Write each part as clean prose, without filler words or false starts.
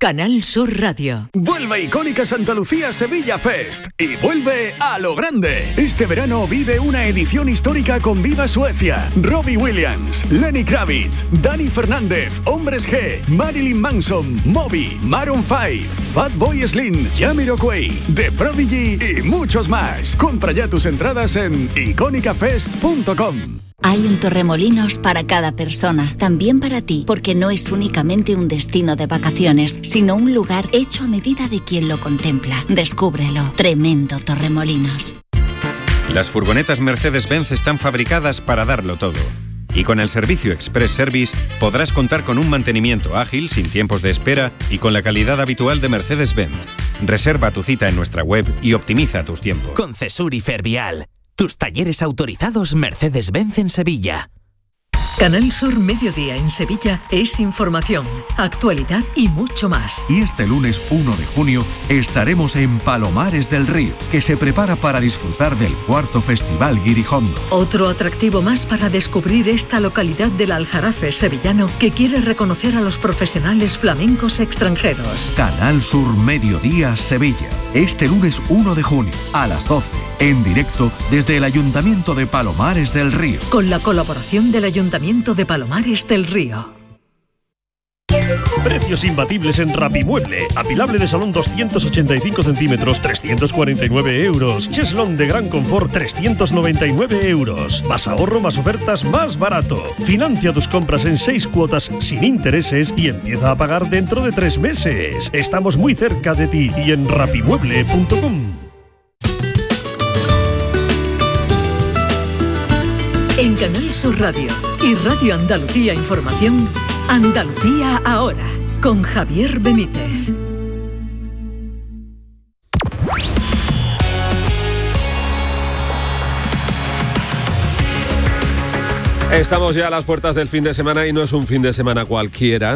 Canal Sur Radio. Vuelve Icónica Santa Lucía Sevilla Fest y vuelve a lo grande. Este verano vive una edición histórica con Viva Suecia, Robbie Williams, Lenny Kravitz, Dani Fernández, Hombres G, Marilyn Manson, Moby, Maroon 5, Fatboy Slim, Jamiroquai, The Prodigy y muchos más. Compra ya tus entradas en icónicafest.com. Hay un Torremolinos para cada persona, también para ti, porque no es únicamente un destino de vacaciones, sino un lugar hecho a medida de quien lo contempla. Descúbrelo. Tremendo Torremolinos. Las furgonetas Mercedes-Benz están fabricadas para darlo todo. Y con el servicio Express Service podrás contar con un mantenimiento ágil, sin tiempos de espera y con la calidad habitual de Mercedes-Benz. Reserva tu cita en nuestra web y optimiza tus tiempos. Con Cesur y Fervial, tus talleres autorizados Mercedes-Benz en Sevilla. Canal Sur Mediodía en Sevilla es información, actualidad y mucho más. Y este lunes 1 de junio estaremos en Palomares del Río, que se prepara para disfrutar del 4º Festival Guirijondo. Otro atractivo más para descubrir esta localidad del Aljarafe sevillano que quiere reconocer a los profesionales flamencos extranjeros. Canal Sur Mediodía Sevilla, este lunes 1 de junio a las 12, en directo desde el Ayuntamiento de Palomares del Río. Con la colaboración del Ayuntamiento de Palomares del Río. Precios imbatibles en Rapimueble. Apilable de salón 285 centímetros, 349 euros. Cheslón de gran confort, 399 euros. Más ahorro, más ofertas, más barato. Financia tus compras en 6 cuotas sin intereses y empieza a pagar dentro de 3 meses. Estamos muy cerca de ti y en rapimueble.com. En Canal Sur Radio y Radio Andalucía Información, Andalucía Ahora, con Javier Benítez. Estamos ya a las puertas del fin de semana y no es un fin de semana cualquiera,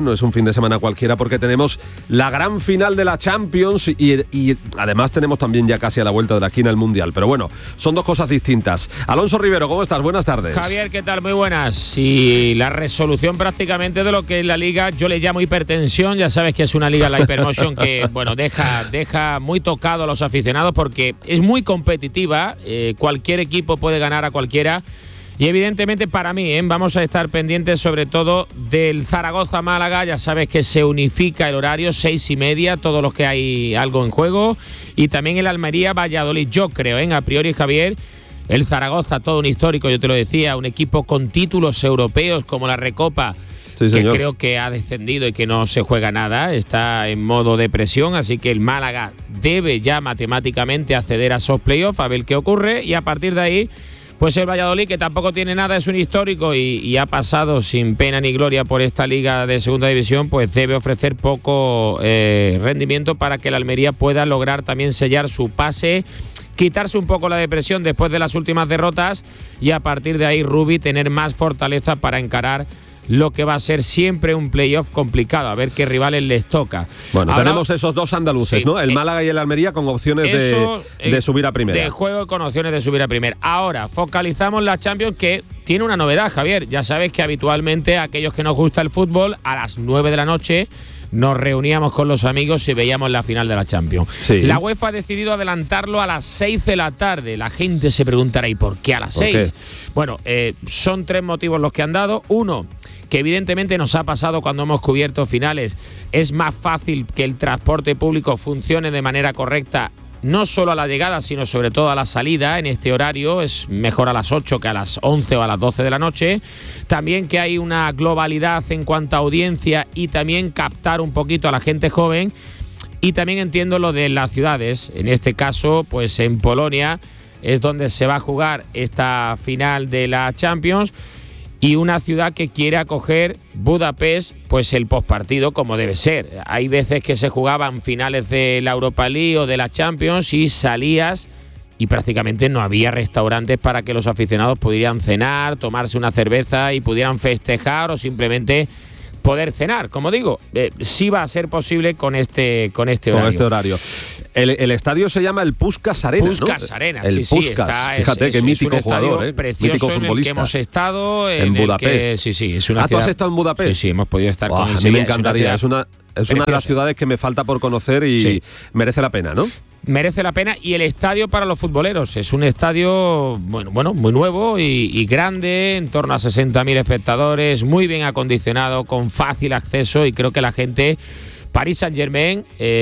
porque tenemos la gran final de la Champions y además tenemos también ya casi a la vuelta de la esquina el Mundial. Pero bueno, son dos cosas distintas. Alonso Rivero, ¿cómo estás? Buenas tardes. Javier, ¿qué tal? Muy buenas. Y la resolución prácticamente de lo que es la liga, yo le llamo hipertensión, ya sabes que es una liga, la Hypermotion, que bueno, deja muy tocado a los aficionados porque es muy competitiva, cualquier equipo puede ganar a cualquiera. Y evidentemente para mí, vamos a estar pendientes sobre todo del Zaragoza-Málaga. Ya sabes que se unifica el horario, 6:30, todos los que hay algo en juego. Y también el Almería-Valladolid. Yo creo, a priori, Javier, el Zaragoza, todo un histórico, yo te lo decía, un equipo con títulos europeos como la Recopa, sí, que creo que ha descendido y que no se juega nada, está en modo depresión, así que el Málaga debe ya matemáticamente acceder a esos playoffs, a ver qué ocurre, y a partir de ahí, pues el Valladolid, que tampoco tiene nada, es un histórico y ha pasado sin pena ni gloria por esta liga de segunda división, pues debe ofrecer poco rendimiento para que el Almería pueda lograr también sellar su pase, quitarse un poco la depresión después de las últimas derrotas y a partir de ahí Rubi tener más fortaleza para encarar lo que va a ser siempre un playoff complicado, a ver qué rivales les toca. Bueno, ahora tenemos esos dos andaluces, sí, ¿no? El Málaga y el Almería con opciones de subir a primera. De juego con opciones de subir a primera. Ahora, focalizamos la Champions, que tiene una novedad, Javier. Ya sabes que habitualmente a aquellos que nos gusta el fútbol, a las 9 de la noche nos reuníamos con los amigos y veíamos la final de la Champions. Sí. La UEFA ha decidido adelantarlo a las 6 de la tarde. La gente se preguntará, ¿y por qué a las 6? Bueno, son 3 motivos los que han dado. Uno, que evidentemente nos ha pasado cuando hemos cubierto finales, es más fácil que el transporte público funcione de manera correcta, no solo a la llegada, sino sobre todo a la salida en este horario. Es mejor a las 8 que a las 11 o a las 12 de la noche. También que hay una globalidad en cuanto a audiencia y también captar un poquito a la gente joven. Y también entiendo lo de las ciudades. En este caso, pues en Polonia es donde se va a jugar esta final de la Champions. Y una ciudad que quiere acoger Budapest, pues el postpartido como debe ser. Hay veces que se jugaban finales de la Europa League o de la Champions y salías y prácticamente no había restaurantes para que los aficionados pudieran cenar, tomarse una cerveza y pudieran festejar o simplemente poder cenar. Como digo, sí va a ser posible con este horario. Con este horario. El estadio se llama el Puskás Arena, Puskás, ¿no? Arena, el sí, Puskás. Está, fíjate qué mítico jugador, precioso, mítico futbolista. en el que hemos estado en Budapest. Sí, es una ciudad. ¿Tú has estado en Budapest? Sí, hemos podido estar con a mí me encantaría, es una Es una de las ciudades que me falta por conocer y merece la pena, ¿no? Merece la pena, y el estadio para los futboleros es un estadio bueno muy nuevo y grande, en torno a 60.000 espectadores, muy bien acondicionado, con fácil acceso, y creo que la gente... Paris Saint-Germain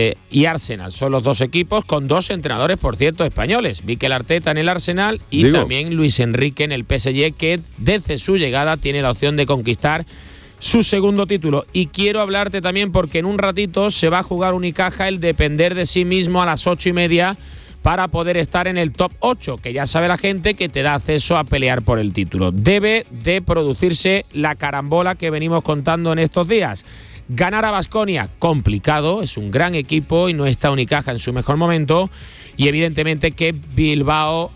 y Arsenal son los dos equipos, con dos entrenadores, por cierto, españoles. Mikel Arteta en el Arsenal y también Luis Enrique en el PSG, que desde su llegada tiene la opción de conquistar su segundo título. Y quiero hablarte también porque en un ratito se va a jugar Unicaja el depender de sí mismo a las 8:30 para poder estar en el top 8, que ya sabe la gente que te da acceso a pelear por el título. Debe de producirse la carambola que venimos contando en estos días. Ganar a Baskonia, complicado, es un gran equipo y no está Unicaja en su mejor momento, y evidentemente que Bilbao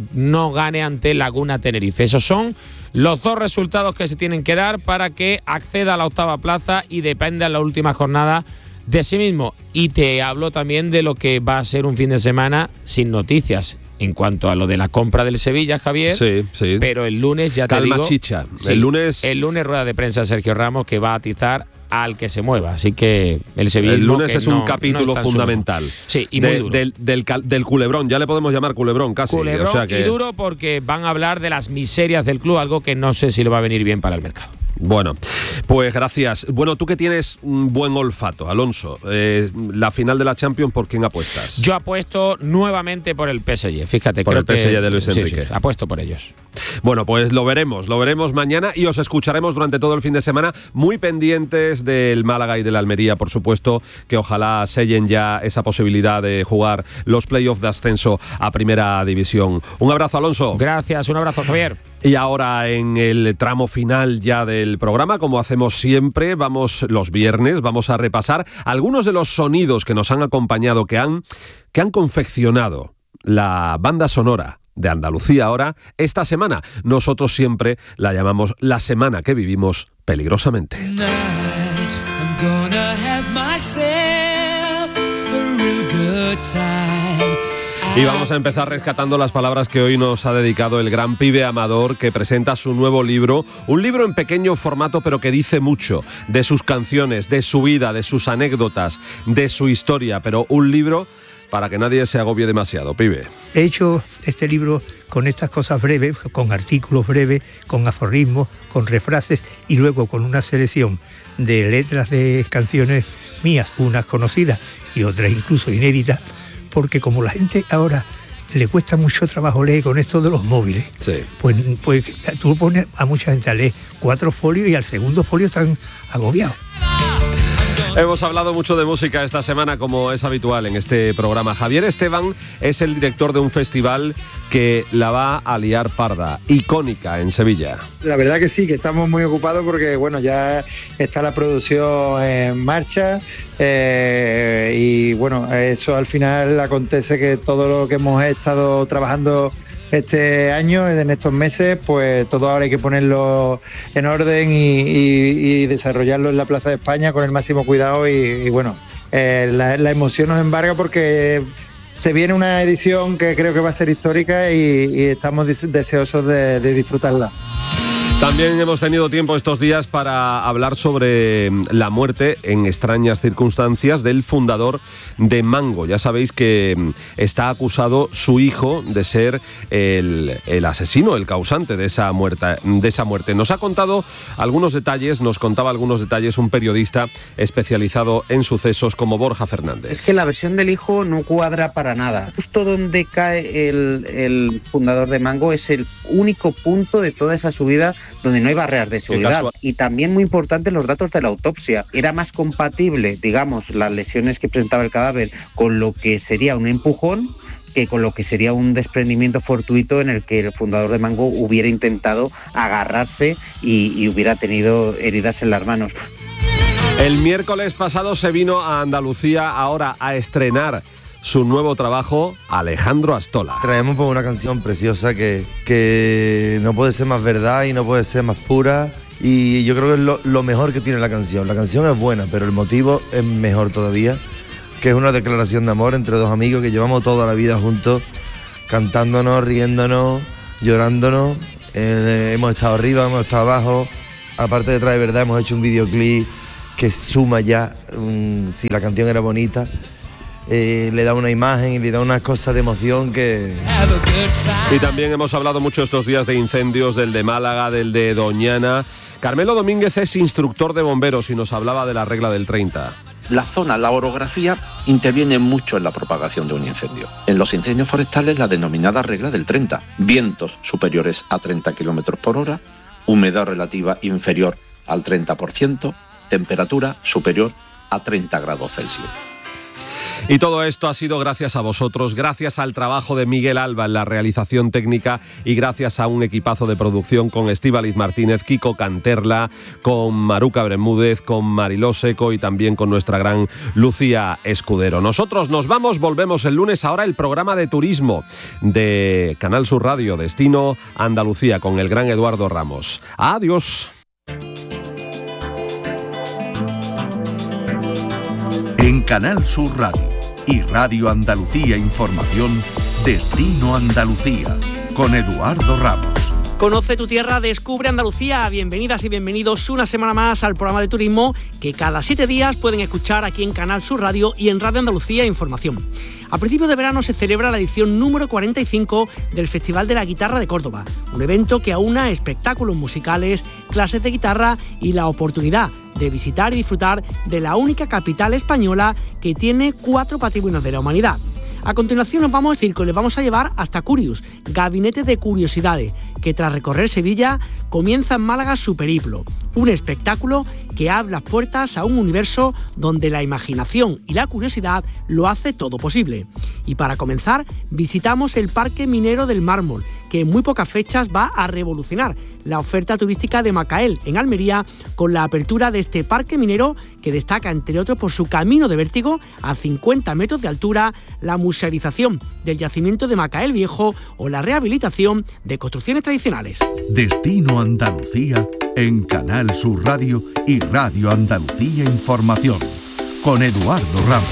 no gane ante Laguna Tenerife. Esos son los dos resultados que se tienen que dar para que acceda a la octava plaza y dependa en la última jornada de sí mismo. Y te hablo también de lo que va a ser un fin de semana sin noticias en cuanto a lo de la compra del Sevilla, Javier. Sí. Pero el lunes ya Calma, te digo... chicha. Sí, el lunes rueda de prensa de Sergio Ramos, que va a atizar al que se mueva, así que el sevillismo, el lunes es un capítulo fundamental. Sí, y muy duro. Del culebrón, ya le podemos llamar culebrón casi. Culebrón, o sea que... y duro, porque van a hablar de las miserias del club, algo que no sé si le va a venir bien para el mercado. Bueno, pues gracias. Bueno, tú que tienes un buen olfato, Alonso, la final de la Champions, ¿por quién apuestas? Yo apuesto nuevamente por el PSG, fíjate. Por el PSG de Luis Enrique. Sí, apuesto por ellos. Bueno, pues lo veremos mañana y os escucharemos durante todo el fin de semana, muy pendientes del Málaga y del Almería, por supuesto, que ojalá sellen ya esa posibilidad de jugar los playoffs de ascenso a Primera División. Un abrazo, Alonso. Gracias, un abrazo, Javier. Y ahora, en el tramo final ya del programa, como hacemos siempre, los viernes, vamos a repasar algunos de los sonidos que nos han acompañado, que han confeccionado la banda sonora de Andalucía Ahora esta semana. Nosotros siempre la llamamos la semana que vivimos peligrosamente. Y vamos a empezar rescatando las palabras que hoy nos ha dedicado el gran pibe Amador, que presenta su nuevo libro, un libro en pequeño formato pero que dice mucho de sus canciones, de su vida, de sus anécdotas, de su historia, pero un libro para que nadie se agobie demasiado, pibe. He hecho este libro con estas cosas breves, con artículos breves, con aforismos, con refrases y luego con una selección de letras de canciones mías, unas conocidas y otras incluso inéditas, porque como la gente ahora le cuesta mucho trabajo leer con esto de los móviles, pues tú pones a mucha gente a leer 4 folios y al segundo folio están agobiados. Hemos hablado mucho de música esta semana, como es habitual en este programa. Javier Esteban es el director de un festival que la va a liar parda, Icónica, en Sevilla. La verdad que sí, que estamos muy ocupados porque bueno, ya está la producción en marcha y bueno, eso al final acontece que todo lo que hemos estado trabajando este año, en estos meses, pues todo ahora hay que ponerlo en orden y desarrollarlo en la Plaza de España con el máximo cuidado y bueno, la emoción nos embarga porque se viene una edición que creo que va a ser histórica y estamos deseosos de disfrutarla. También hemos tenido tiempo estos días para hablar sobre la muerte en extrañas circunstancias del fundador de Mango. Ya sabéis que está acusado su hijo de ser el asesino, el causante de esa muerte. Nos contaba algunos detalles un periodista especializado en sucesos como Borja Fernández. Es que la versión del hijo no cuadra para nada. Justo donde cae el fundador de Mango es el único punto de toda esa subida donde no hay barreras de seguridad. Y también muy importante los datos de la autopsia. Era más compatible, digamos, las lesiones que presentaba el cadáver con lo que sería un empujón que con lo que sería un desprendimiento fortuito en el que el fundador de Mango hubiera intentado agarrarse y hubiera tenido heridas en las manos. El miércoles pasado se vino a Andalucía Ahora a estrenar su nuevo trabajo, Alejandro Astola. Traemos pues una canción preciosa que no puede ser más verdad y no puede ser más pura, y yo creo que es lo mejor que tiene la canción. La canción es buena, pero el motivo es mejor todavía, que es una declaración de amor entre dos amigos que llevamos toda la vida juntos, cantándonos, riéndonos, llorándonos. Hemos estado arriba, hemos estado abajo. Aparte de Trae Verdad, hemos hecho un videoclip suma ya, si la canción era bonita, le da una imagen y le da una cosa de emoción que... Y también hemos hablado mucho estos días de incendios, del de Málaga, del de Doñana. Carmelo Domínguez es instructor de bomberos y nos hablaba de la regla del 30. La zona, la orografía, interviene mucho en la propagación de un incendio. En los incendios forestales, la denominada regla del 30. Vientos superiores a 30 km por hora, humedad relativa inferior al 30%, temperatura superior a 30 grados Celsius. Y todo esto ha sido gracias a vosotros, gracias al trabajo de Miguel Alba en la realización técnica y gracias a un equipazo de producción con Estíbaliz Martínez, Kiko Canterla, con Maruca Bermúdez, con Mariló Seco y también con nuestra gran Lucía Escudero. Nosotros nos vamos, volvemos el lunes. Ahora el programa de turismo de Canal Sur Radio, Destino Andalucía, con el gran Eduardo Ramos. Adiós. En Canal Sur Radio y Radio Andalucía Información, Destino Andalucía, con Eduardo Ramos. Conoce tu tierra, descubre Andalucía. Bienvenidas y bienvenidos una semana más al programa de turismo que cada 7 días pueden escuchar aquí en Canal Sur Radio y en Radio Andalucía Información. A principios de verano se celebra la edición número 45 del Festival de la Guitarra de Córdoba, un evento que aúna espectáculos musicales, clases de guitarra y la oportunidad de visitar y disfrutar de la única capital española que tiene 4 patrimonios de la humanidad. A continuación nos vamos al circo y les vamos a llevar hasta Curious, gabinete de curiosidades, que tras recorrer Sevilla comienza en Málaga su periplo, un espectáculo que abre las puertas a un universo donde la imaginación y la curiosidad lo hace todo posible. Y para comenzar, visitamos el Parque Minero del Mármol, que en muy pocas fechas va a revolucionar la oferta turística de Macael, en Almería, con la apertura de este parque minero que destaca, entre otros, por su camino de vértigo a 50 metros de altura, la musealización del yacimiento de Macael Viejo o la rehabilitación de construcciones tradicionales. Destino Andalucía en Canal Sur Radio y Radio Andalucía Información, con Eduardo Ramos.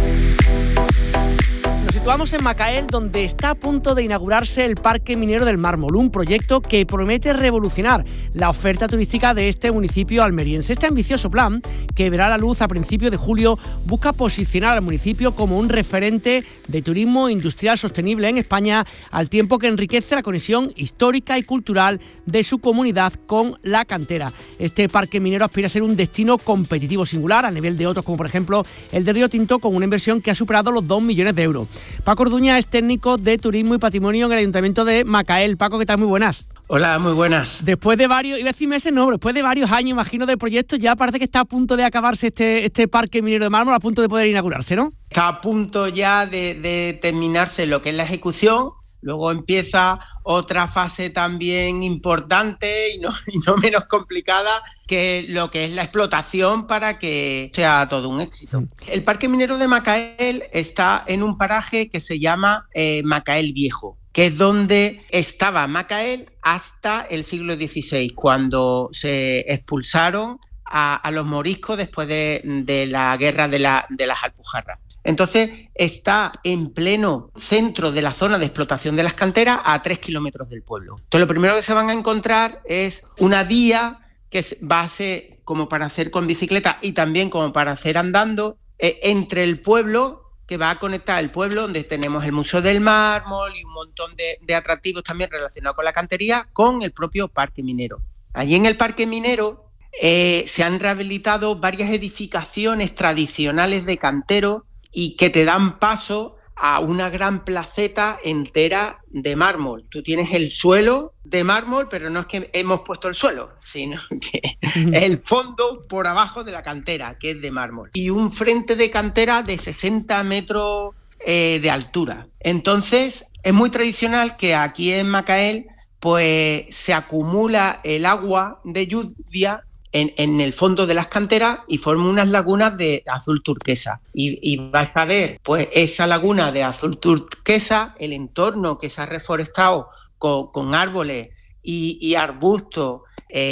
Nos situamos en Macael, donde está a punto de inaugurarse el Parque Minero del Mármol, un proyecto que promete revolucionar la oferta turística de este municipio almeriense. Este ambicioso plan, que verá la luz a principios de julio, busca posicionar al municipio como un referente de turismo industrial sostenible en España, al tiempo que enriquece la conexión histórica y cultural de su comunidad con la cantera. Este parque minero aspira a ser un destino competitivo singular a nivel de otros, como por ejemplo el de Río Tinto, con una inversión que ha superado los 2 millones de euros. Paco Orduña es técnico de Turismo y Patrimonio en el Ayuntamiento de Macael. Paco, ¿qué tal? Muy buenas. Hola, muy buenas. Después de varios, iba a decir meses, no, después de varios años, imagino, del proyecto, ya parece que está a punto de acabarse este Parque Minero de Mármol, a punto de poder inaugurarse, ¿no? Está a punto ya de terminarse lo que es la ejecución. Luego empieza otra fase también importante y no menos complicada, que lo que es la explotación para que sea todo un éxito. El Parque Minero de Macael está en un paraje que se llama Macael Viejo, que es donde estaba Macael hasta el siglo XVI, cuando se expulsaron a los moriscos después de la guerra de las Alpujarras. Entonces está en pleno centro de la zona de explotación de las canteras, a 3 kilómetros del pueblo. Entonces lo primero que se van a encontrar es una vía que va a ser como para hacer con bicicleta y también como para hacer andando, entre el pueblo, que va a conectar el pueblo, donde tenemos el Museo del Mármol y un montón de atractivos también relacionados con la cantería, con el propio Parque Minero. Allí en el Parque Minero se han rehabilitado varias edificaciones tradicionales de canteros y que te dan paso a una gran placeta entera de mármol. Tú tienes el suelo de mármol, pero no es que hemos puesto el suelo, sino que el fondo por abajo de la cantera, que es de mármol. Y un frente de cantera de 60 metros de altura. Entonces, es muy tradicional que aquí en Macael pues se acumula el agua de lluvia en el fondo de las canteras y forma unas lagunas de azul turquesa. Y vas a ver pues esa laguna de azul turquesa, el entorno que se ha reforestado con árboles y arbustos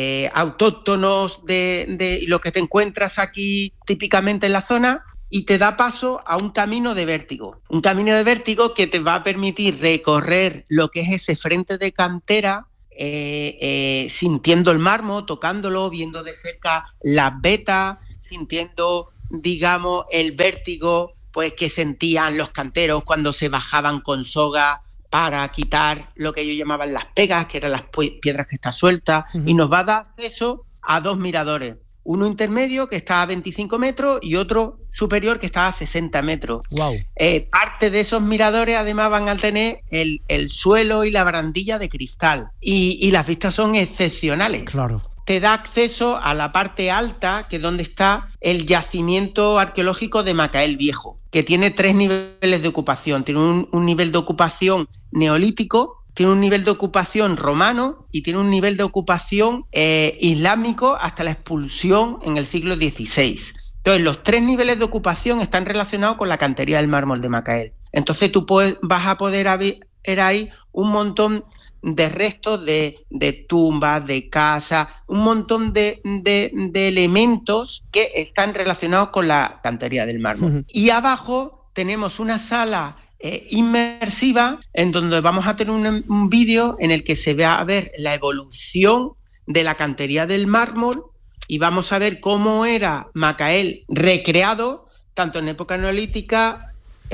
autóctonos de lo que te encuentras aquí típicamente en la zona, y te da paso a un camino de vértigo. Un camino de vértigo que te va a permitir recorrer lo que es ese frente de cantera, sintiendo el mármol, tocándolo, viendo de cerca las vetas, sintiendo, digamos, el vértigo pues que sentían los canteros cuando se bajaban con soga para quitar lo que ellos llamaban las pegas, que eran las piedras que están sueltas, y nos va a dar acceso a 2 miradores. Uno intermedio que está a 25 metros y otro superior que está a 60 metros. Wow. Parte de esos miradores además van a tener el suelo y la barandilla de cristal y las vistas son excepcionales. Claro. Te da acceso a la parte alta, que es donde está el yacimiento arqueológico de Macael Viejo, que tiene 3 niveles de ocupación. Tiene un nivel de ocupación neolítico, tiene un nivel de ocupación romano y tiene un nivel de ocupación islámico hasta la expulsión en el siglo XVI. Entonces, los 3 niveles de ocupación están relacionados con la cantería del mármol de Macael. Entonces, tú vas a poder ver ahí un montón de restos de tumbas, de casas, un montón de elementos que están relacionados con la cantería del mármol. Uh-huh. Y abajo tenemos una sala inmersiva en donde vamos a tener un vídeo en el que se va a ver la evolución de la cantería del mármol y vamos a ver cómo era Macael recreado tanto en época neolítica,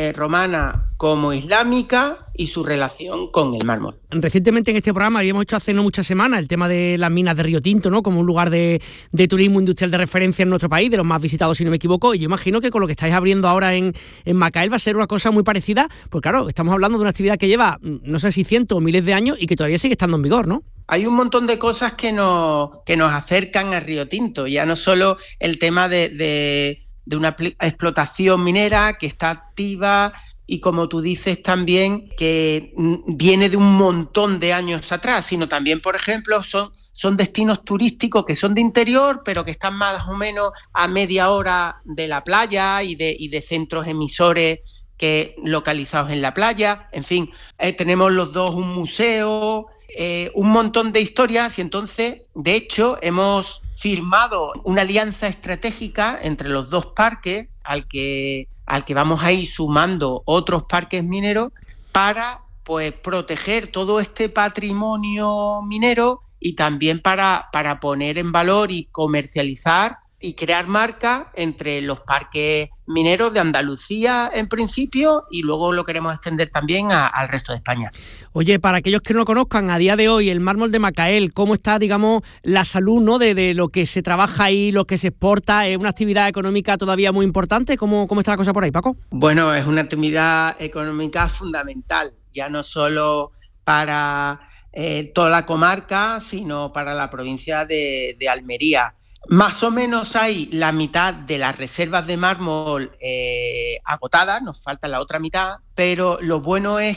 romana como islámica y su relación con el mármol. Recientemente en este programa habíamos hecho hace no muchas semanas el tema de las minas de Río Tinto, ¿no? Como un lugar de turismo industrial de referencia en nuestro país, de los más visitados si no me equivoco, y yo imagino que con lo que estáis abriendo ahora en Macael va a ser una cosa muy parecida, porque claro, estamos hablando de una actividad que lleva no sé si cientos o miles de años y que todavía sigue estando en vigor, ¿no? Hay un montón de cosas que nos acercan a Río Tinto, ya no solo el tema de una explotación minera que está activa y, como tú dices, también que viene de un montón de años atrás, sino también, por ejemplo, son destinos turísticos que son de interior, pero que están más o menos a media hora de la playa y de centros emisores que localizados en la playa. En fin, tenemos los dos un museo, un montón de historias, y entonces, de hecho, hemos firmado una alianza estratégica entre los dos parques al que vamos a ir sumando otros parques mineros para pues proteger todo este patrimonio minero y también para poner en valor y comercializar y crear marcas entre los parques mineros de Andalucía en principio, y luego lo queremos extender también al resto de España. Oye, para aquellos que no lo conozcan, a día de hoy el mármol de Macael, ¿cómo está, digamos, la salud, ¿no? de lo que se trabaja ahí, lo que se exporta? ¿Es una actividad económica todavía muy importante? ¿Cómo está la cosa por ahí, Paco? Bueno, es una actividad económica fundamental, ya no solo para toda la comarca, sino para la provincia de Almería. Más o menos hay la mitad de las reservas de mármol agotadas, nos falta la otra mitad, pero lo bueno es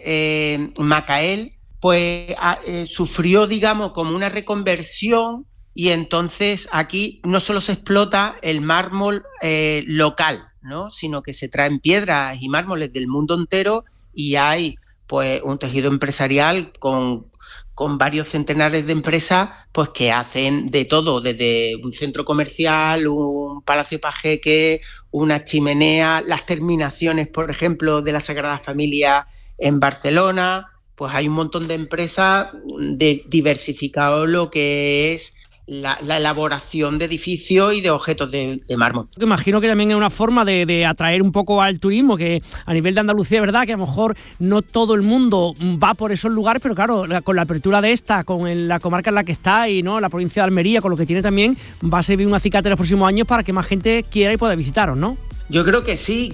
que Macael pues sufrió, digamos, como una reconversión, y entonces aquí no solo se explota el mármol local, ¿no? Sino que se traen piedras y mármoles del mundo entero, y hay pues un tejido empresarial con varios centenares de empresas pues que hacen de todo, desde un centro comercial, un palacio pajeque, una chimenea, las terminaciones, por ejemplo, de la Sagrada Familia en Barcelona. Pues hay un montón de empresas diversificado lo que es la elaboración de edificios y de objetos de mármol. Imagino que también es una forma de atraer un poco al turismo, que a nivel de Andalucía es verdad que a lo mejor no todo el mundo va por esos lugares, pero claro, con la apertura de esta, con la comarca en la que está y no la provincia de Almería, con lo que tiene también, va a servir un acicate en los próximos años para que más gente quiera y pueda visitaros, ¿no? Yo creo que sí,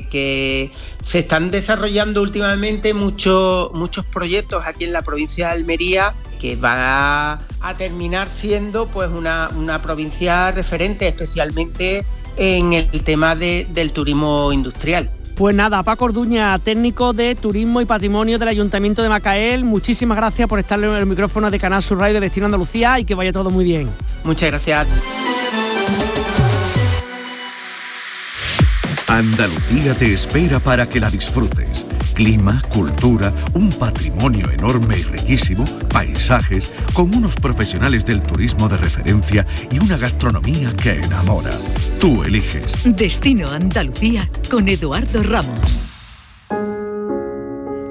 que se están desarrollando últimamente muchos proyectos aquí en la provincia de Almería que va a terminar siendo pues una provincia referente, especialmente en el tema del turismo industrial. Pues nada, Paco Orduña, técnico de Turismo y Patrimonio del Ayuntamiento de Macael, muchísimas gracias por estar en el micrófono de Canal Sur Radio de Destino Andalucía, y que vaya todo muy bien. Muchas gracias. Andalucía te espera para que la disfrutes. Clima, cultura, un patrimonio enorme y riquísimo, paisajes, con unos profesionales del turismo de referencia y una gastronomía que enamora. Tú eliges. Destino Andalucía con Eduardo Ramos.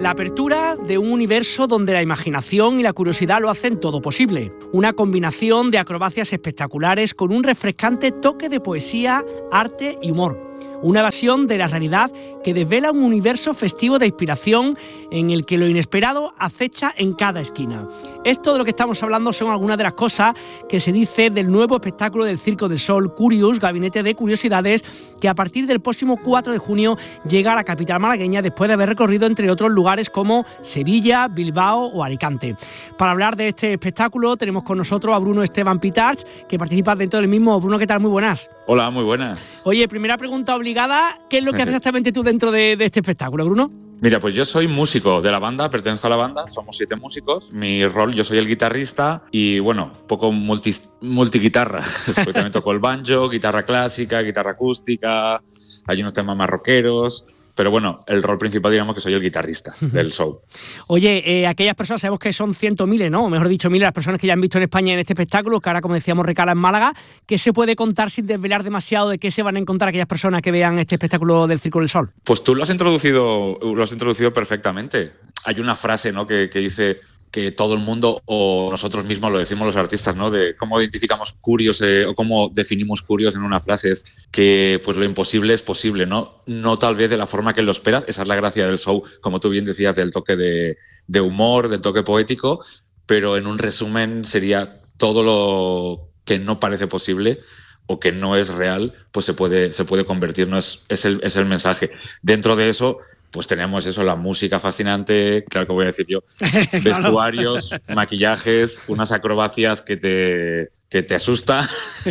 La apertura de un universo donde la imaginación y la curiosidad lo hacen todo posible. Una combinación de acrobacias espectaculares con un refrescante toque de poesía, arte y humor. Una evasión de la realidad que desvela un universo festivo de inspiración en el que lo inesperado acecha en cada esquina. Esto de lo que estamos hablando son algunas de las cosas que se dice del nuevo espectáculo del Circo del Sol, Curious, Gabinete de Curiosidades, que a partir del próximo 4 de junio llega a la capital malagueña después de haber recorrido entre otros lugares como Sevilla, Bilbao o Alicante. Para hablar de este espectáculo tenemos con nosotros a Bruno Esteban Pitarch, que participa dentro del mismo. Bruno, ¿qué tal? Muy buenas. Hola, muy buenas. Oye, primera pregunta obligada, ¿qué es lo que haces exactamente tú dentro de este espectáculo, Bruno? Mira, pues yo soy músico de la banda, pertenezco a la banda, somos 7 músicos. Mi rol, yo soy el guitarrista y, bueno, poco multiguitarra. Porque también toco el banjo, guitarra clásica, guitarra acústica, hay unos temas más rockeros. Pero bueno, el rol principal, digamos que soy el guitarrista del show. Oye, aquellas personas, sabemos que son cientos miles, ¿no? O mejor dicho, miles las personas que ya han visto en España en este espectáculo, que ahora, como decíamos, recala en Málaga. ¿Qué se puede contar sin desvelar demasiado de qué se van a encontrar aquellas personas que vean este espectáculo del Circo del Sol? Pues tú lo has introducido perfectamente. Hay una frase, ¿no?, que dice que todo el mundo o nosotros mismos lo decimos los artistas, ¿no? De cómo identificamos curios o cómo definimos curios en una frase es que pues lo imposible es posible, ¿no? No tal vez de la forma que lo esperas. Esa es la gracia del show, como tú bien decías, del toque de humor, del toque poético, pero en un resumen sería todo lo que no parece posible o que no es real, pues se puede convertir, ¿no? Es el mensaje. Dentro de eso, pues tenemos eso, la música fascinante, claro que voy a decir yo, vestuarios, maquillajes, unas acrobacias que te asustan.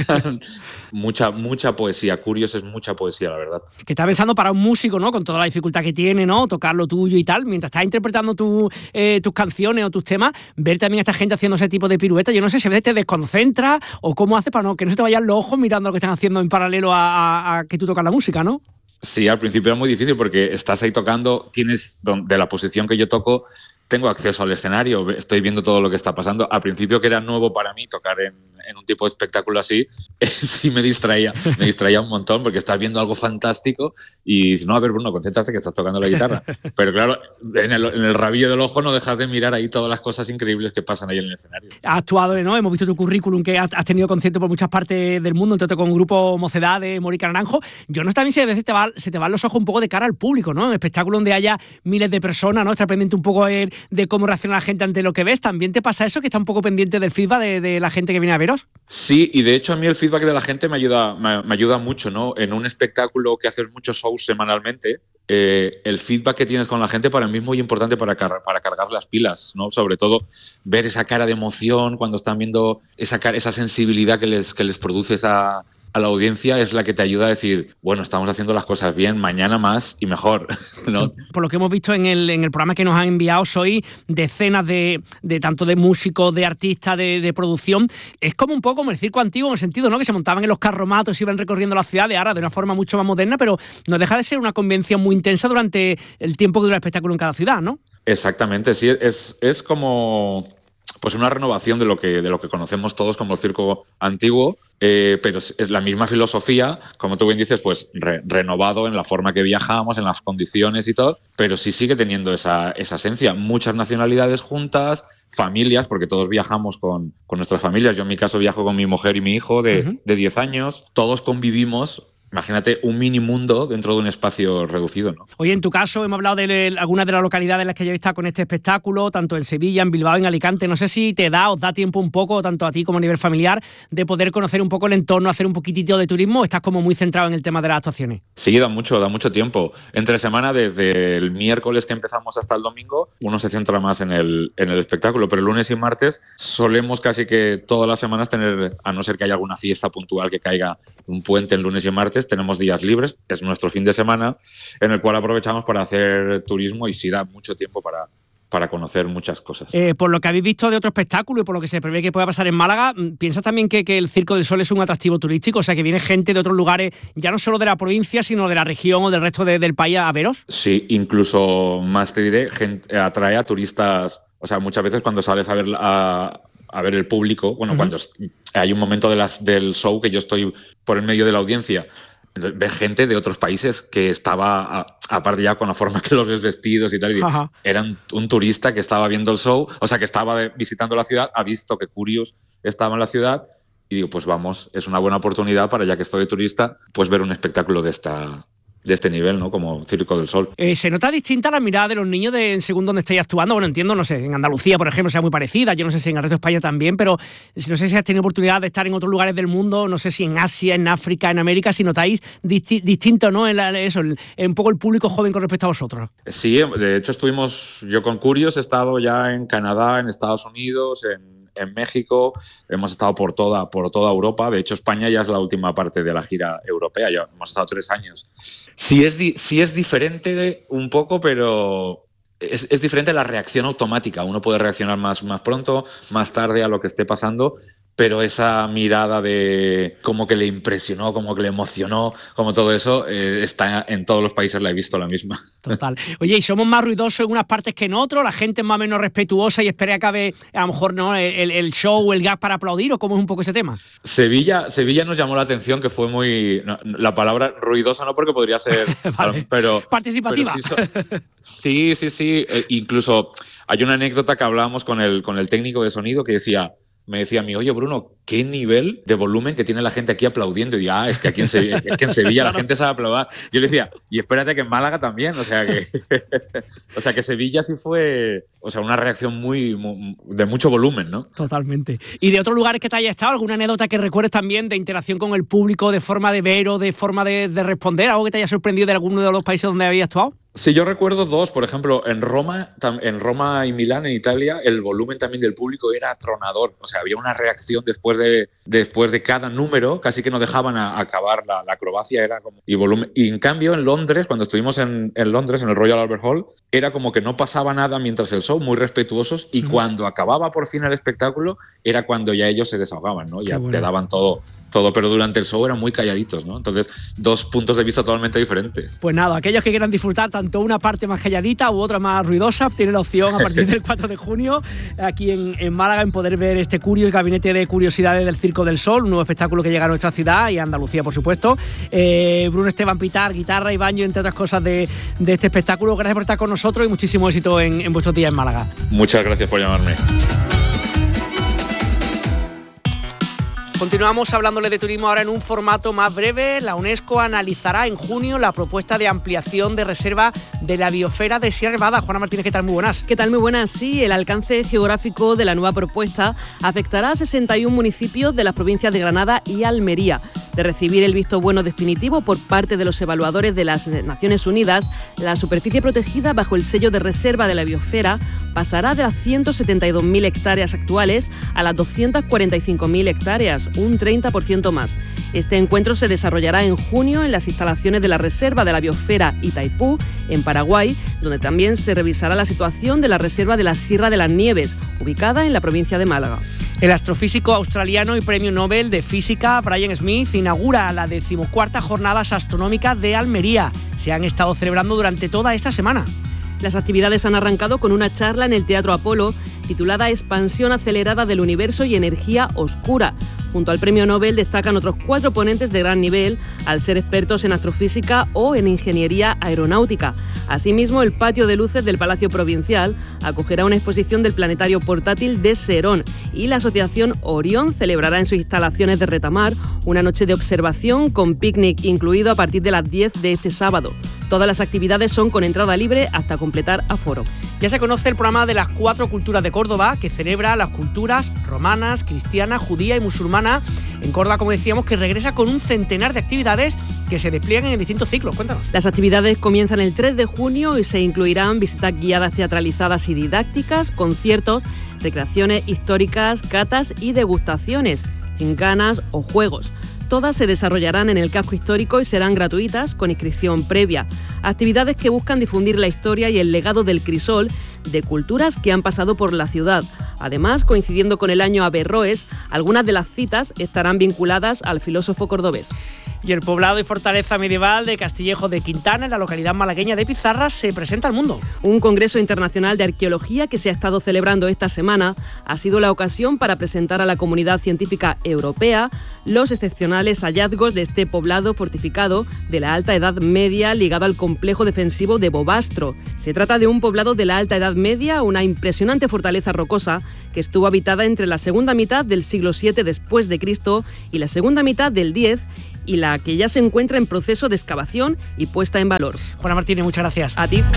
mucha poesía. Curious es mucha poesía, la verdad. Que estás pensando para un músico, ¿no? Con toda la dificultad que tiene, ¿no? Tocar lo tuyo y tal, mientras estás interpretando tus canciones o tus temas, ver también a esta gente haciendo ese tipo de piruetas. Yo no sé si a veces te desconcentra o cómo haces para que no se te vayan los ojos mirando lo que están haciendo en paralelo a que tú tocas la música, ¿no? Sí, al principio era muy difícil porque estás ahí tocando, tienes de la posición que yo toco, tengo acceso al escenario, estoy viendo todo lo que está pasando. Al principio, que era nuevo para mí tocar en un tipo de espectáculo así, sí me distraía un montón porque estás viendo algo fantástico y dices, no, a ver, Bruno, concéntrate que estás tocando la guitarra. Pero claro, en el rabillo del ojo no dejas de mirar ahí todas las cosas increíbles que pasan ahí en el escenario. Has actuado, ¿no? Hemos visto tu currículum, que has tenido conciertos por muchas partes del mundo, entre otros con el grupo Mocedades, Mónica Naranjo. Yo no sé también si a veces se te van los ojos un poco de cara al público, ¿no? En espectáculo donde haya miles de personas, ¿no? Estar pendiente un poco de cómo reacciona la gente ante lo que ves. ¿También te pasa eso, que está un poco pendiente del feedback de la gente que viene a veros? Sí, y de hecho a mí el feedback de la gente me ayuda mucho, ¿no? En un espectáculo que haces muchos shows semanalmente, el feedback que tienes con la gente para mí es muy importante para cargar las pilas, ¿no? Sobre todo ver esa cara de emoción cuando están viendo esa sensibilidad que les produces a la audiencia, es la que te ayuda a decir, bueno, estamos haciendo las cosas bien, mañana más y mejor, ¿no? Por lo que hemos visto en el programa que nos han enviado, sois decenas de tanto de músicos, de artistas, de producción. Es como un poco como el circo antiguo, en el sentido, ¿no?, que se montaban en los carromatos y iban recorriendo la ciudad, ahora de una forma mucho más moderna, pero no deja de ser una convención muy intensa durante el tiempo que dura el espectáculo en cada ciudad, ¿no? Exactamente, sí, es como pues una renovación de lo que conocemos todos como el circo antiguo, pero es la misma filosofía, como tú bien dices, pues renovado en la forma que viajamos, en las condiciones y todo, pero sí sigue teniendo esa esencia. Muchas nacionalidades juntas, familias, porque todos viajamos con nuestras familias. Yo en mi caso viajo con mi mujer y mi hijo de 10 años, todos convivimos. Imagínate un mini mundo dentro de un espacio reducido, ¿no? Oye, en tu caso hemos hablado de algunas de las localidades en las que ya estás con este espectáculo, tanto en Sevilla, en Bilbao, en Alicante. No sé si os da tiempo un poco, tanto a ti como a nivel familiar, de poder conocer un poco el entorno, hacer un poquitito de turismo, o estás como muy centrado en el tema de las actuaciones. Sí, da mucho tiempo. Entre semana, desde el miércoles que empezamos hasta el domingo, uno se centra más en el espectáculo, pero el lunes y martes solemos casi que todas las semanas tener, a no ser que haya alguna fiesta puntual que caiga un puente el lunes y martes, tenemos días libres, es nuestro fin de semana, en el cual aprovechamos para hacer turismo y sí da mucho tiempo para conocer muchas cosas. Por lo que habéis visto de otro espectáculo y por lo que se prevé que pueda pasar en Málaga, ¿piensas también que el Circo del Sol es un atractivo turístico? O sea, que viene gente de otros lugares, ya no solo de la provincia, sino de la región o del resto del país a veros. Sí, incluso más te diré, atrae a turistas. O sea, muchas veces cuando sales a ver el público, bueno, cuando hay un momento del show que yo estoy por el medio de la audiencia, Entonces, ves gente de otros países que estaba, aparte ya con la forma que los ves vestidos y tal, y era un turista que estaba viendo el show, o sea, que estaba visitando la ciudad, ha visto que Curious estaba en la ciudad, y digo, pues vamos, es una buena oportunidad para, ya que estoy de turista, pues ver un espectáculo de este nivel, ¿no? Como Circo del Sol. ¿Se nota distinta la mirada de los niños según donde estáis actuando? Bueno, entiendo, no sé, en Andalucía, por ejemplo, sea muy parecida, yo no sé si en el resto de España también, pero no sé si has tenido oportunidad de estar en otros lugares del mundo, no sé si en Asia, en África, en América, si notáis distinto, ¿no? En un poco el público joven con respecto a vosotros. Sí, de hecho yo con Curious he estado ya en Canadá, en Estados Unidos, en México, hemos estado por toda Europa. De hecho, España ya es la última parte de la gira europea, ya hemos estado 3 años. Sí es diferente un poco, pero es diferente la reacción automática. Uno puede reaccionar más pronto, más tarde a lo que esté pasando, pero esa mirada de como que le impresionó, como que le emocionó, como todo eso, está en todos los países, la he visto la misma. Total. Oye, ¿y somos más ruidosos en unas partes que en otras? ¿La gente es más o menos respetuosa y espera que acabe, a lo mejor, no el show o el gag para aplaudir? ¿O cómo es un poco ese tema? Sevilla nos llamó la atención, que fue muy... No, la palabra ruidosa no, porque podría ser... Vale. Pero participativa. Pero sí. Incluso hay una anécdota que hablábamos con el técnico de sonido que me decía a mí, oye Bruno, ¿qué nivel de volumen que tiene la gente aquí aplaudiendo? Y digo, es que aquí en Sevilla la gente sabe aplaudir. Yo le decía, y espérate que en Málaga también, o sea que Sevilla sí fue, una reacción de mucho volumen, ¿no? Totalmente. ¿Y de otros lugares que te haya estado, alguna anécdota que recuerdes también de interacción con el público, de forma de ver o de forma de responder, algo que te haya sorprendido de alguno de los países donde habías actuado? Sí, yo recuerdo 2, por ejemplo, en Roma y Milán, en Italia, el volumen también del público era atronador. O sea, había una reacción después de cada número, casi que no dejaban acabar la acrobacia, era como... Y volumen. Y en cambio, en Londres, cuando estuvimos en Londres, en el Royal Albert Hall, era como que no pasaba nada mientras el show, muy respetuosos, y cuando acababa por fin el espectáculo, era cuando ya ellos se desahogaban, ¿no? Ya te daban todo, pero durante el show eran muy calladitos, ¿no? Entonces, 2 puntos de vista totalmente diferentes. Pues nada, aquellos que quieran disfrutar tanto una parte más calladita u otra más ruidosa, tienen la opción a partir del 4 de junio aquí en Málaga en poder ver este Curious, el gabinete de curiosidades del Circo del Sol, un nuevo espectáculo que llega a nuestra ciudad y a Andalucía, por supuesto. Bruno Esteban Pitar, guitarra y banjo, entre otras cosas de este espectáculo. Gracias por estar con nosotros y muchísimo éxito en vuestros días en Málaga. Muchas gracias por llamarme. Continuamos hablándole de turismo ahora en un formato más breve. La UNESCO analizará en junio la propuesta de ampliación de reserva de la biosfera de Sierra Nevada. Juana Martínez, ¿qué tal? Muy buenas. ¿Qué tal? Muy buenas. Sí, el alcance geográfico de la nueva propuesta afectará a 61 municipios de las provincias de Granada y Almería. De recibir el visto bueno definitivo por parte de los evaluadores de las Naciones Unidas, la superficie protegida bajo el sello de reserva de la biosfera pasará de las 172.000 hectáreas actuales a las 245.000 hectáreas, un 30% más. Este encuentro se desarrollará en junio en las instalaciones de la Reserva de la Biosfera Itaipú, en Paraguay, donde también se revisará la situación de la Reserva de la Sierra de las Nieves, ubicada en la provincia de Málaga. El astrofísico australiano y premio Nobel de Física, Brian Smith, inaugura la 14ª Jornadas Astronómicas de Almería. Se han estado celebrando durante toda esta semana. Las actividades han arrancado con una charla en el Teatro Apolo titulada Expansión acelerada del universo y energía oscura. Junto al premio Nobel destacan otros 4 ponentes de gran nivel, al ser expertos en astrofísica o en ingeniería aeronáutica. Asimismo, el patio de luces del Palacio Provincial acogerá una exposición del planetario portátil de Serón y la asociación Orión celebrará en sus instalaciones de Retamar una noche de observación con picnic incluido a partir de las 10 de este sábado. Todas las actividades son con entrada libre hasta completar aforo. Ya se conoce el programa de las 4 culturas de Córdoba, que celebra las culturas romanas, cristiana, judía y musulmana. En Córdoba, como decíamos, que regresa con un centenar de actividades que se despliegan en distintos ciclos. Cuéntanos. Las actividades comienzan el 3 de junio y se incluirán visitas guiadas teatralizadas y didácticas, conciertos, recreaciones históricas, catas y degustaciones, gincanas o juegos. Todas se desarrollarán en el casco histórico y serán gratuitas, con inscripción previa. Actividades que buscan difundir la historia y el legado del crisol de culturas que han pasado por la ciudad. Además, coincidiendo con el año Averroes, algunas de las citas estarán vinculadas al filósofo cordobés. Y el poblado y fortaleza medieval de Castillejo de Quintana, en la localidad malagueña de Pizarra, se presenta al mundo. Un congreso internacional de arqueología que se ha estado celebrando esta semana ha sido la ocasión para presentar a la comunidad científica europea los excepcionales hallazgos de este poblado fortificado de la Alta Edad Media ligado al complejo defensivo de Bobastro. Se trata de un poblado de la Alta Edad Media, una impresionante fortaleza rocosa que estuvo habitada entre la segunda mitad del siglo VII después de Cristo y la segunda mitad del X, y la que ya se encuentra en proceso de excavación y puesta en valor. Juana Martínez, muchas gracias. A ti.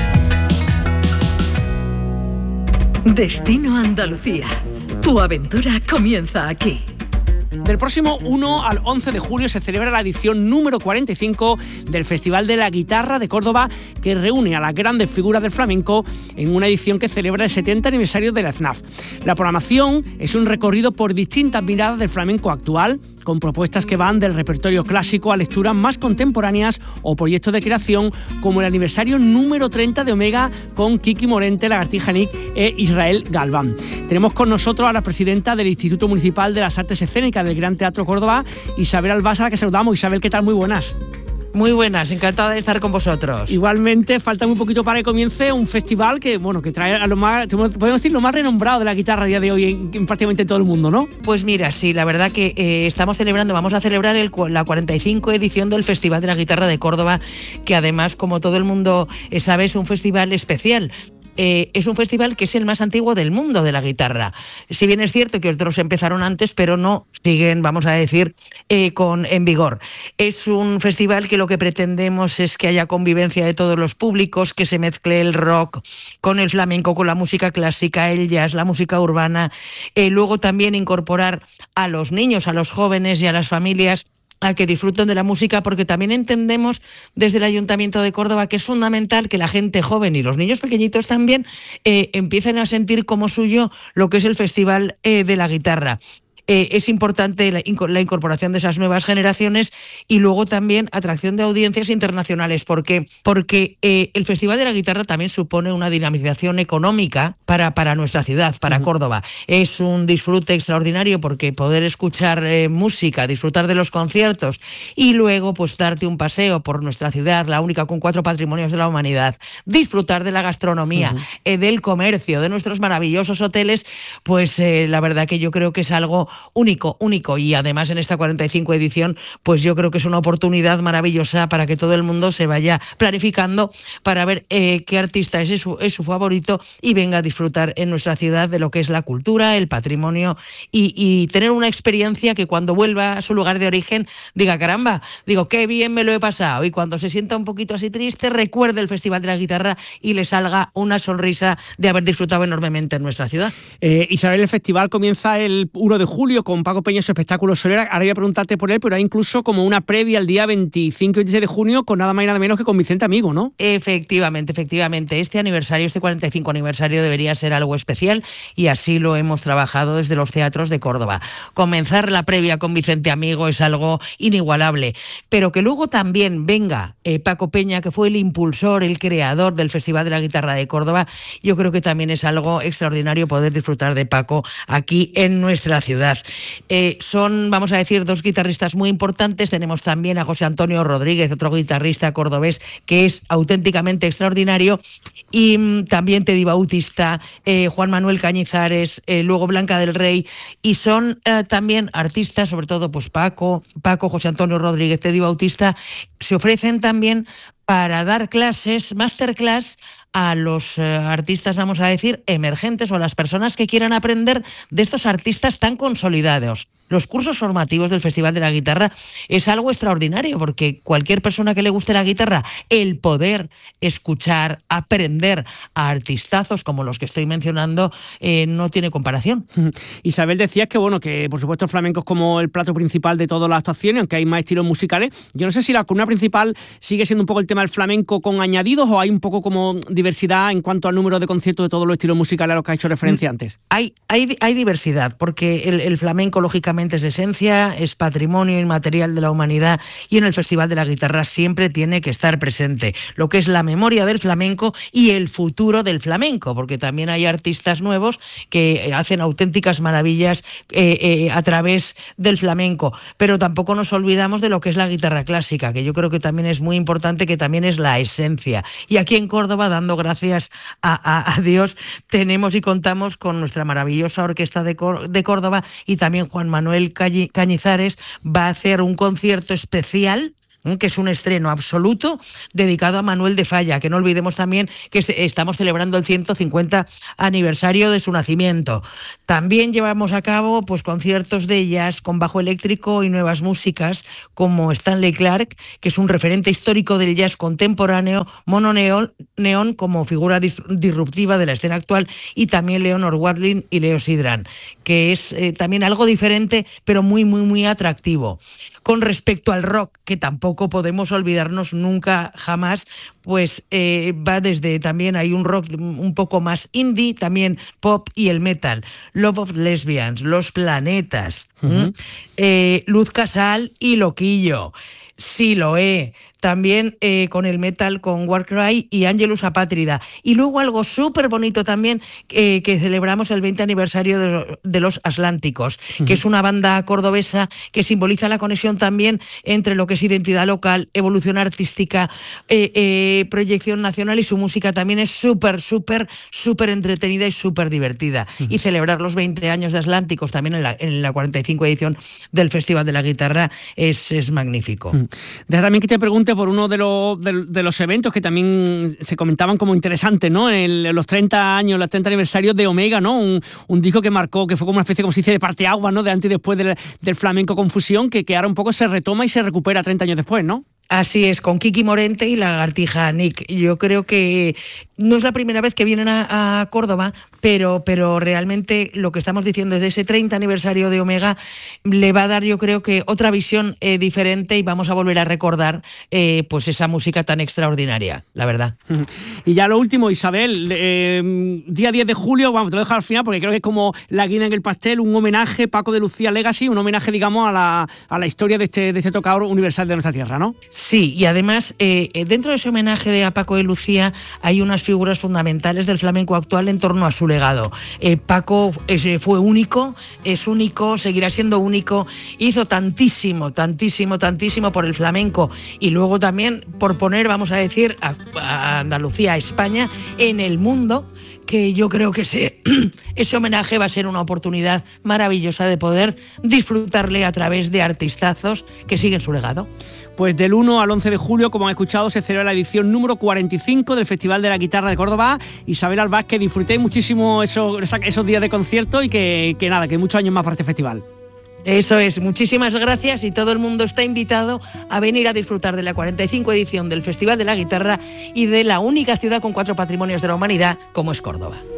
Destino Andalucía. Tu aventura comienza aquí. Del próximo 1 al 11 de julio se celebra la edición número 45 del Festival de la Guitarra de Córdoba, que reúne a las grandes figuras del flamenco en una edición que celebra el 70 aniversario de la FNAF. La programación es un recorrido por distintas miradas del flamenco actual, con propuestas que van del repertorio clásico a lecturas más contemporáneas o proyectos de creación, como el aniversario número 30 de Omega con Kiki Morente, Lagartija Nick e Israel Galván. Tenemos con nosotros a la presidenta del Instituto Municipal de las Artes Escénicas del Gran Teatro Córdoba, Isabel Albasa, a la que saludamos. Isabel, ¿qué tal? Muy buenas. Muy buenas, encantada de estar con vosotros. Igualmente, falta muy poquito para que comience un festival que trae a lo más, podemos decir, lo más renombrado de la guitarra a día de hoy en prácticamente todo el mundo, ¿no? Pues mira, sí, la verdad que vamos a celebrar la 45 edición del Festival de la Guitarra de Córdoba, que además, como todo el mundo sabe, es un festival especial. Es un festival que es el más antiguo del mundo de la guitarra. Si bien es cierto que otros empezaron antes, pero no siguen, vamos a decir, en vigor. Es un festival que lo que pretendemos es que haya convivencia de todos los públicos, que se mezcle el rock con el flamenco, con la música clásica, el jazz, la música urbana. Luego también incorporar a los niños, a los jóvenes y a las familias a que disfruten de la música, porque también entendemos desde el Ayuntamiento de Córdoba que es fundamental que la gente joven y los niños pequeñitos también empiecen a sentir como suyo lo que es el Festival de la Guitarra. Es importante la incorporación de esas nuevas generaciones y luego también atracción de audiencias internacionales. ¿Por qué? Porque el Festival de la Guitarra también supone una dinamización económica para nuestra ciudad, para Córdoba. Es un disfrute extraordinario porque poder escuchar música, disfrutar de los conciertos y luego pues darte un paseo por nuestra ciudad, la única con 4 patrimonios de la humanidad, disfrutar de la gastronomía, del comercio, de nuestros maravillosos hoteles, pues la verdad que yo creo que es algo único, y además en esta 45 edición pues yo creo que es una oportunidad maravillosa para que todo el mundo se vaya planificando para ver qué artista es su favorito y venga a disfrutar en nuestra ciudad de lo que es la cultura, el patrimonio y tener una experiencia que cuando vuelva a su lugar de origen diga, caramba, qué bien me lo he pasado, y cuando se sienta un poquito así triste recuerde el Festival de la Guitarra y le salga una sonrisa de haber disfrutado enormemente en nuestra ciudad. Isabel, el festival comienza el 1 de julio con Paco Peña y su espectáculo Solera. Ahora voy a preguntarte por él, pero hay incluso como una previa el día 25 y 26 de junio con nada más y nada menos que con Vicente Amigo, ¿no? Efectivamente. Este 45 aniversario debería ser algo especial y así lo hemos trabajado desde los teatros de Córdoba. Comenzar la previa con Vicente Amigo es algo inigualable, pero que luego también venga Paco Peña, que fue el impulsor, el creador del Festival de la Guitarra de Córdoba, yo creo que también es algo extraordinario poder disfrutar de Paco aquí en nuestra ciudad. Son, vamos a decir, 2 guitarristas muy importantes. Tenemos también a José Antonio Rodríguez, otro guitarrista cordobés que es auténticamente extraordinario, y también Teddy Bautista, Juan Manuel Cañizares, luego Blanca del Rey, y son también artistas, sobre todo pues Paco, José Antonio Rodríguez, Teddy Bautista, se ofrecen también para dar clases, masterclass, a los artistas, vamos a decir, emergentes o a las personas que quieran aprender de estos artistas tan consolidados. Los cursos formativos del Festival de la Guitarra es algo extraordinario porque cualquier persona que le guste la guitarra, el poder escuchar, aprender a artistazos como los que estoy mencionando, no tiene comparación. Isabel, decías que por supuesto el flamenco es como el plato principal de todas las actuaciones, aunque hay más estilos musicales. Yo no sé si la columna principal sigue siendo un poco el tema del flamenco con añadidos o hay un poco como diversidad en cuanto al número de conciertos de todos los estilos musicales a los que ha hecho referencia antes? Hay diversidad, porque el flamenco lógicamente es esencia, es patrimonio inmaterial de la humanidad, y en el Festival de la Guitarra siempre tiene que estar presente lo que es la memoria del flamenco y el futuro del flamenco, porque también hay artistas nuevos que hacen auténticas maravillas a través del flamenco, pero tampoco nos olvidamos de lo que es la guitarra clásica, que yo creo que también es muy importante, que también es la esencia. Y aquí en Córdoba, dando gracias a Dios, tenemos y contamos con nuestra maravillosa orquesta de Córdoba, y también Juan Manuel Cañizares va a hacer un concierto especial, que es un estreno absoluto dedicado a Manuel de Falla, que no olvidemos también que estamos celebrando el 150 aniversario de su nacimiento. También llevamos a cabo pues conciertos de jazz con bajo eléctrico y nuevas músicas, como Stanley Clarke, que es un referente histórico del jazz contemporáneo, Mono Neón como figura disruptiva de la escena actual, y también Leonor Watling y Leo Sidran, que es también algo diferente, pero muy, muy, muy atractivo. Con respecto al rock, que tampoco podemos olvidarnos nunca, jamás, pues va desde, también hay un rock un poco más indie, también pop y el metal. Love of Lesbians, Los Planetas, Luz Casal y Loquillo, Siloé, también con el metal con Warcry y Angelus Apátrida. Y luego algo súper bonito también, que celebramos el 20 aniversario de Los Atlánticos, que es una banda cordobesa que simboliza la conexión también entre lo que es identidad local, evolución artística, proyección nacional, y su música también es súper, súper, súper entretenida y súper divertida. Y celebrar los 20 años de Atlánticos también en la 45 edición del Festival de la Guitarra es magnífico. Deja también que te pregunte por uno de los eventos que también se comentaban como interesantes, ¿no? En los 30 años, los 30 aniversarios de Omega, ¿no? Un disco que marcó, que fue como una especie, como se dice, de parteaguas, ¿no? De antes y después del flamenco con fusión, que ahora un poco se retoma y se recupera 30 años después, ¿no? Así es, con Kiki Morente y Lagartija Nick. Yo creo que no es la primera vez que vienen a Córdoba, pero realmente lo que estamos diciendo es de ese 30 aniversario de Omega le va a dar, yo creo que otra visión diferente, y vamos a volver a recordar pues esa música tan extraordinaria, la verdad. Y ya lo último, Isabel, día 10 de julio, vamos, te lo dejo al final porque creo que es como la guinda en el pastel, un homenaje, Paco de Lucía Legacy, un homenaje, digamos, a la historia de este tocador universal de nuestra tierra, ¿no? Sí, y además dentro de ese homenaje a Paco de Lucía hay unas figuras fundamentales del flamenco actual en torno a su legado. Paco fue único, es único, seguirá siendo único, hizo tantísimo por el flamenco, y luego también por poner, vamos a decir, a Andalucía, a España en el mundo, que yo creo que ese homenaje va a ser una oportunidad maravillosa de poder disfrutarle a través de artistazos que siguen su legado. Pues del 1 al 11 de julio, como han escuchado, se celebra la edición número 45 del Festival de la Guitarra de Córdoba. Isabel Albaz, que disfrutéis muchísimo esos días de concierto, y que muchos años más para este festival. Eso es, muchísimas gracias, y todo el mundo está invitado a venir a disfrutar de la 45 edición del Festival de la Guitarra y de la única ciudad con 4 patrimonios de la humanidad como es Córdoba.